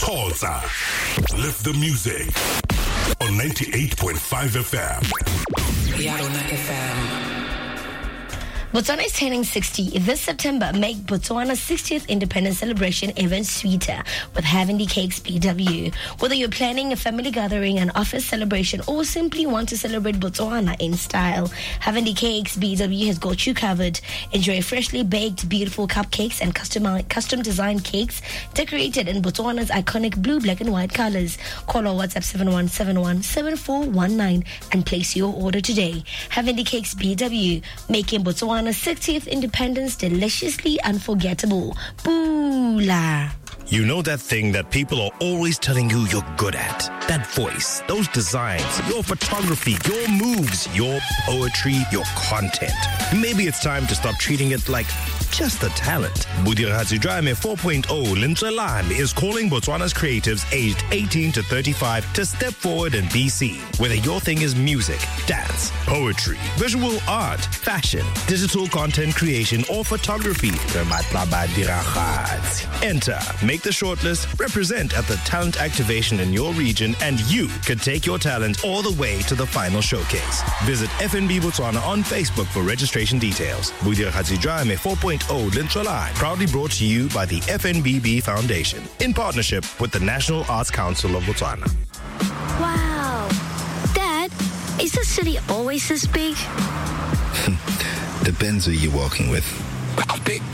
Pulsar. Lift the music on 98.5 FM. Yarona FM. Botswana is turning 60 this September. Make Botswana's 60th independence celebration even sweeter with Heavenly Cakes BW. Whether you're planning a family gathering, an office celebration, or simply want to celebrate Botswana in style, Heavenly Cakes BW has got you covered. Enjoy freshly baked, beautiful cupcakes and custom designed cakes decorated in Botswana's iconic blue, black, and white colors. Call or WhatsApp 7171-7419 and place your order today. Heavenly Cakes BW, making Botswana 60th independence deliciously unforgettable. Boola. You know that thing that people are always telling you you're good at? That voice, those designs, your photography, your moves, your poetry, your content. Maybe it's time to stop treating it like just a talent. Budirazi Drame 4.0 Lintsalami is calling Botswana's creatives aged 18 to 35 to step forward and be seen. Whether your thing is music, dance, poetry, visual art, fashion, digital content creation, or photography, enter, make the shortlist, represent at the talent activation in your region, and you could take your talent all the way to the final showcase. Visit FNB Botswana on Facebook for registration details. Budirazi Drame 4.0 Lintsalami, proudly brought to you by the FNBB Foundation in partnership with the National Arts Council of Botswana. Wow. Dad, is the city always this big? Depends who you're walking with. Big